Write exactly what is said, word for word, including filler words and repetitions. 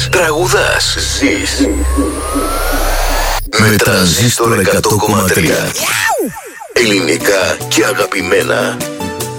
Τραγουδάς. Ζεις. Με Τρανζίστορ εκατό κόμμα τρία. Ελληνικά και αγαπημένα.